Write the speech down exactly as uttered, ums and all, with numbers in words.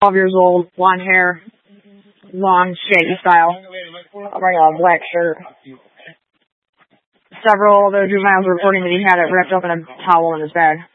twelve years old, blonde hair, long, shaggy style, wearing a black shirt. Several of the juveniles were reporting that he had it wrapped up in a towel in his bag.